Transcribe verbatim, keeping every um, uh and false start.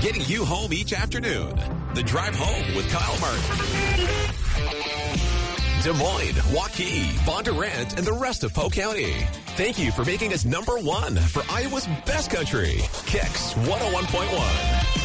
getting you home each afternoon. The Drive Home with Kyle Martin. Des Moines, Waukee, Bondurant, and the rest of Polk County. Thank you for making us number one for Iowa's best country. Kicks one oh one point one.